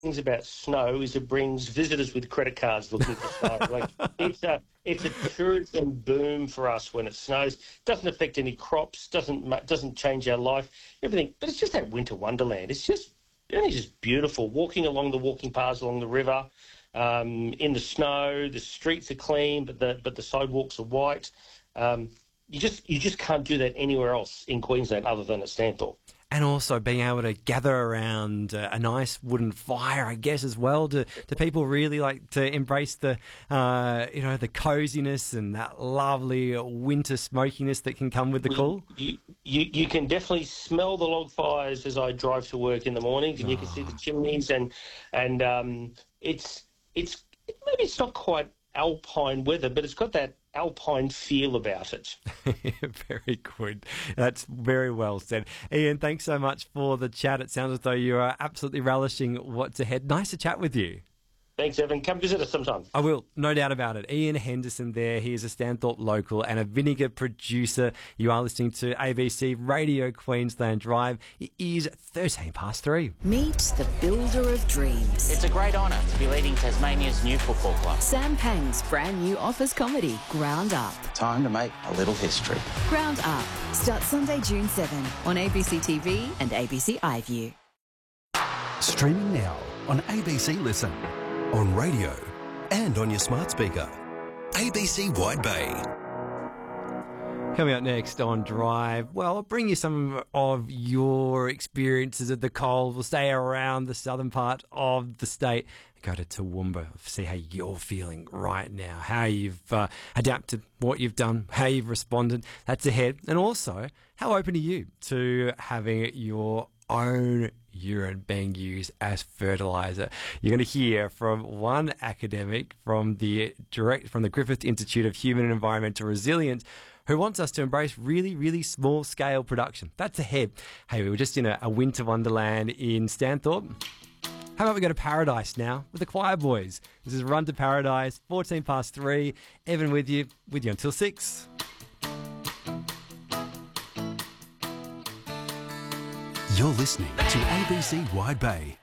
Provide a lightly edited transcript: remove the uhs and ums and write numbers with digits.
things about snow is it brings visitors with credit cards looking for snow. Like it's a tourism boom for us when it snows. Doesn't affect any crops. Doesn't change our life. Everything, but it's just that winter wonderland. It's just beautiful. Walking along the walking paths along the river, in the snow. The streets are clean, but the sidewalks are white. You just can't do that anywhere else in Queensland other than at Stanthorpe. And also being able to gather around a nice wooden fire, I guess, as well. Do people really like to embrace the coziness and that lovely winter smokiness that can come with the cool? You can definitely smell the log fires as I drive to work in the mornings, and you can see the chimneys, and it's maybe it's not quite alpine weather, but it's got that alpine feel about it. Very good. That's very well said. Ian, thanks so much for the chat. It sounds as though you are absolutely relishing what's ahead. Nice to chat with you. Thanks, Evan. Come visit us sometime. I will, no doubt about it. Ian Henderson there. He is a Stanthorpe local and a Vinegar producer. You are listening to ABC Radio Queensland Drive. It is 3:13. Meet the builder of dreams. It's a great honour to be leading Tasmania's new football club. Sam Pang's brand new office comedy, Ground Up. Time to make a little history. Ground Up starts Sunday, June 7 on ABC TV and ABC iView. Streaming now on ABC Listen, on radio and on your smart speaker. ABC Wide Bay. Coming up next on Drive, well, I'll bring you some of your experiences of the cold. We'll stay around the southern part of the state. Go to Toowoomba, see how you're feeling right now, how you've adapted, what you've done, how you've responded. That's ahead. And also, how open are you to having your own urine being used as fertiliser? You're going to hear from one academic from the Griffith Institute of Human and Environmental Resilience who wants us to embrace really, really small-scale production. That's ahead. Hey, we were just in a winter wonderland in Stanthorpe. How about we go to Paradise now with the Choir Boys? This is Run to Paradise, 3:14. Evan with you until 6. You're listening to ABC Wide Bay.